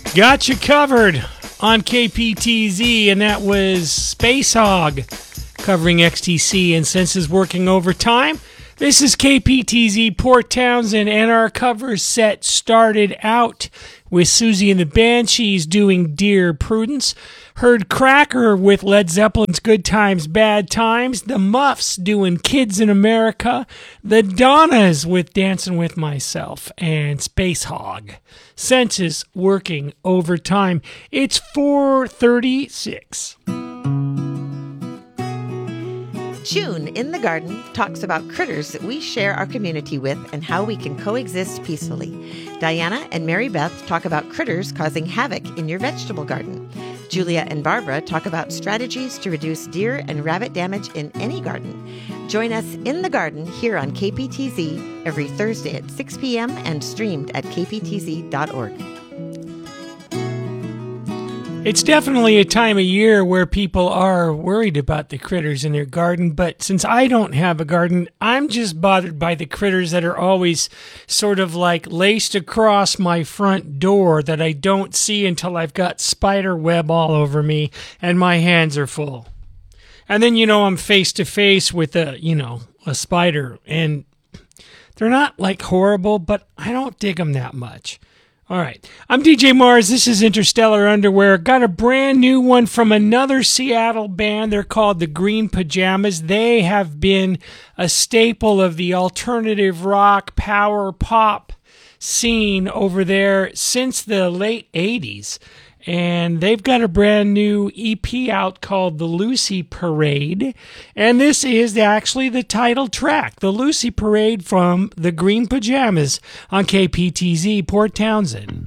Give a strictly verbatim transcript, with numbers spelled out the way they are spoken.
Got you covered on K P T Z, and that was Space Hog covering X T C and Senses Working Overtime. This is K P T Z Port Townsend, and our cover set started out with Susie and the Banshees doing Dear Prudence. Heard Cracker with Led Zeppelin's Good Times, Bad Times. The Muffs doing Kids in America. The Donnas with Dancing With Myself. And Space Hog. Senses Working Overtime. It's four thirty-six. June in the Garden talks about critters that we share our community with and how we can coexist peacefully. Diana and Mary Beth talk about critters causing havoc in your vegetable garden. Julia and Barbara talk about strategies to reduce deer and rabbit damage in any garden. Join us in the garden here on K P T Z every Thursday at six p.m. and streamed at k p t z dot org. It's definitely a time of year where people are worried about the critters in their garden, but since I don't have a garden, I'm just bothered by the critters that are always sort of like laced across my front door that I don't see until I've got spider web all over me and my hands are full. And then, you know, I'm face to face with a, you know, a spider, and they're not like horrible, but I don't dig them that much. All right, I'm D J Mars. This is Interstellar Underwear. Got a brand new one from another Seattle band. They're called the Green Pajamas. They have been a staple of the alternative rock, power pop scene over there since the late eighties. And they've got a brand new E P out called The Lucy Parade. And this is actually the title track, The Lucy Parade from The Green Pajamas on K P T Z, Port Townsend.